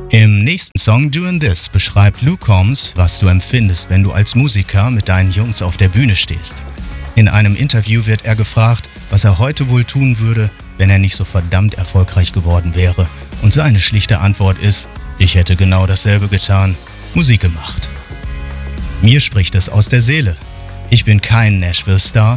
Im nächsten Song Doing This beschreibt Luke Combs, was du empfindest, wenn du als Musiker mit deinen Jungs auf der Bühne stehst. In einem Interview wird er gefragt, was er heute wohl tun würde, wenn er nicht so verdammt erfolgreich geworden wäre. Und seine schlichte Antwort ist: Ich hätte genau dasselbe getan, Musik gemacht. Mir spricht es aus der Seele. Ich bin kein Nashville-Star,